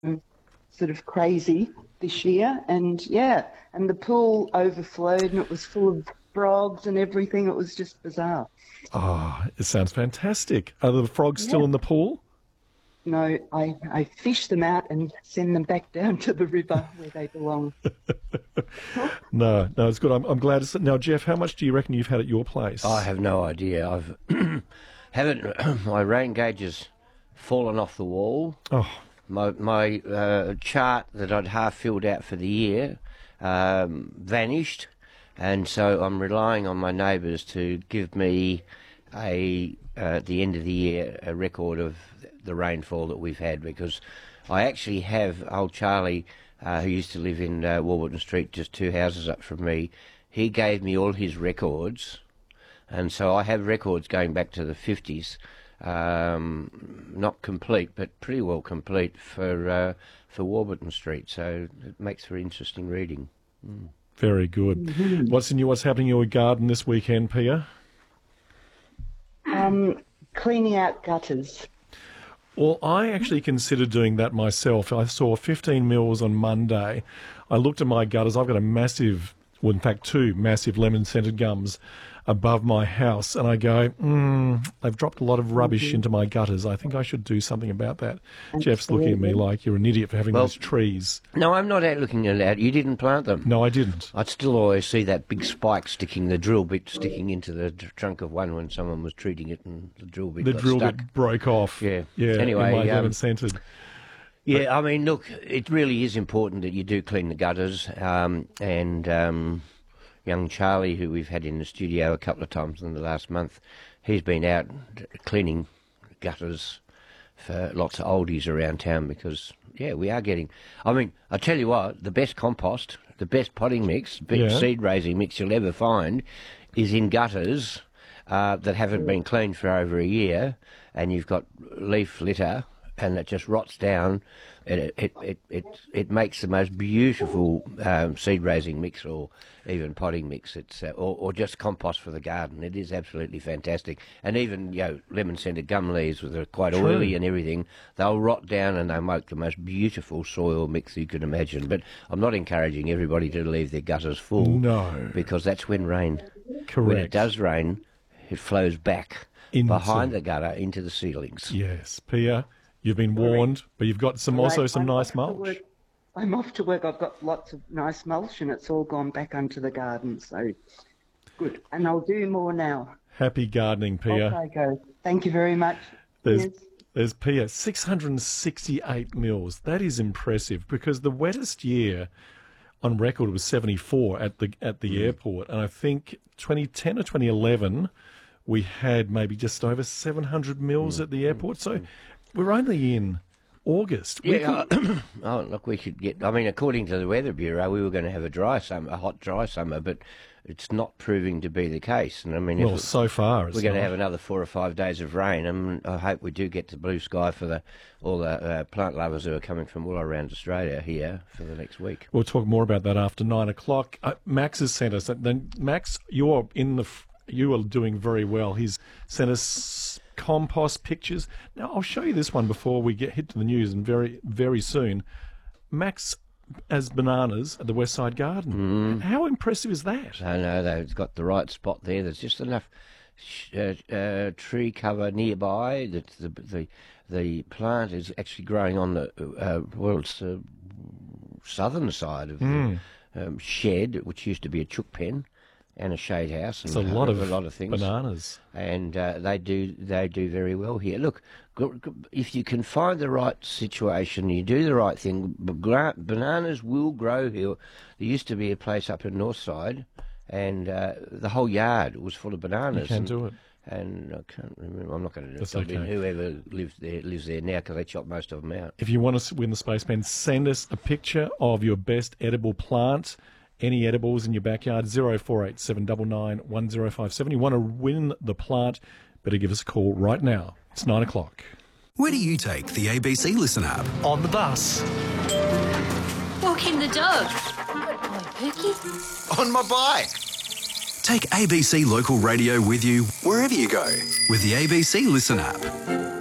sort of crazy this year. And, yeah, and the pool overflowed and it was full of frogs and everything. It was just bizarre. Oh, it sounds fantastic. Are the frogs still in the pool? No, I fish them out and send them back down to the river where they belong. No, it's good. I'm glad. Now, Jeff, how much do you reckon you've had at your place? I have no idea. I've haven't. My rain gauge has fallen off the wall. Oh, My chart that I'd half filled out for the year vanished, and so I'm relying on my neighbours to give me at the end of the year a record of the rainfall that we've had, because I actually have old Charlie, who used to live in Warburton Street, just 2 houses up from me. He gave me all his records, and so I have records going back to the 50s. Not complete, but pretty well complete for Warburton Street. So it makes for interesting reading. very good. Mm-hmm. What's happening in your garden this weekend, Pia? Cleaning out gutters. Well, I actually considered doing that myself. I saw 15 mils on Monday. I looked at my gutters. I've got a massive, well, in fact, 2 massive lemon-scented gums above my house, and I go, they've dropped a lot of rubbish into my gutters. I think I should do something about that. Jeff's looking at me like you're an idiot for having those trees. No, I'm not out looking at that. You didn't plant them. No, I didn't. I'd still always see that big spike sticking, the drill bit sticking into the trunk of one when someone was treating it, and the drill bit got stuck. Bit broke off. Yeah. Anyway, Anyway, in my lemon-scented. Yeah, I mean, look, it really is important that you do clean the gutters, young Charlie, who we've had in the studio a couple of times in the last month, he's been out cleaning gutters for lots of oldies around town because, yeah, we are getting... I mean, I tell you what, the best compost, the best potting mix, best seed-raising mix you'll ever find is in gutters that haven't been cleaned for over a year, and you've got leaf litter, and it just rots down. It makes the most beautiful seed raising mix, or even potting mix. It's or just compost for the garden. It is absolutely fantastic. And even lemon scented gum leaves, which are quite oily and everything, they'll rot down and they'll make the most beautiful soil mix you can imagine. But I'm not encouraging everybody to leave their gutters full. No, because that's when rain. Correct. When it does rain, it flows back behind the gutter into the ceilings. Yes, Pia. You've been warned, but you've got some nice mulch. I'm off to work. I've got lots of nice mulch, and it's all gone back onto the garden. So good, and I'll do more now. Happy gardening, Pia. Okay, go. Thank you very much. There's Pia. 668 mils. That is impressive because the wettest year on record was 74 at the airport, and I think 2010 or 2011 we had maybe just over 700 mils at the airport. So. We're only in August. We could get... I mean, according to the Weather Bureau, we were going to have a hot, dry summer, but it's not proving to be the case. And I mean, so far we're going to have another 4 or 5 days of rain, and I hope we do get to blue sky for all the plant lovers who are coming from all around Australia here for the next week. We'll talk more about that after 9 o'clock. Max has sent us... Max, you are doing very well. He's sent us compost pictures. Now, I'll show you this one before we hit to the news, and very, very soon. Max as bananas at the West Side Garden. How impressive is that? I know, they've got the right spot there. There's just enough tree cover nearby that the plant is actually growing on the southern side of the shed, which used to be a chook pen and a shade house, and it's a lot of things. Bananas, and they do very well here. Look, if you can find the right situation, you do the right thing. Bananas will grow here. There used to be a place up in Northside, and the whole yard was full of bananas. You can do it. And I can't remember. I'm not going to That's tell okay. whoever lives there now, because they chop most of them out. If you want to win the Spaceman, send us a picture of your best edible plant. Any edibles in your backyard, 0487 99 1057. You want to win the plant, better give us a call right now. It's 9 o'clock. Where do you take the ABC Listen app? On the bus. Walking the dog. Good boy, Pookie. On my bike. Take ABC Local Radio with you wherever you go with the ABC Listen app.